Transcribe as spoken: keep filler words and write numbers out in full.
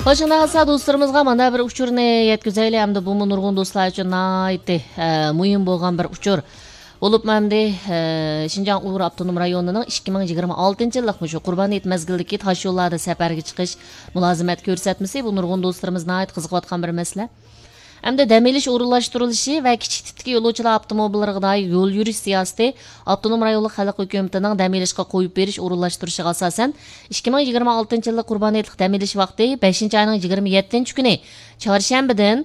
Hoşuna kalsa dostlarımızga mana bir uçurunu yetkizeyli hamda bu nurgun dostlar için naiti mühim bolgan bir uçur. Olup memde Şinjan Uğur Abdunum rayonunun ikki ming yigirma oltinchi yıllık muşu Qurban Hayit mezgildeki taş yollarda seferge çıkış mülazimet ko'rsatmasi bu nurgun dostlarımız naiti qiziqayotgan bir mesele. Hamda dam olish o'rinlashtirilishi va kichik tipdagi yo'lovchilar avtomobillariga doir yo'l yurish siyosati Avtonom rayonlik xalq hukumatining dam olishga qo'yib berish o'rinlashtirishiga asosan ikki ming yigirma oltinchi yillik Qurban Hayitlik dam olish vaqti beshinchi oyning yigirma yettinchi kuni chorshanbadan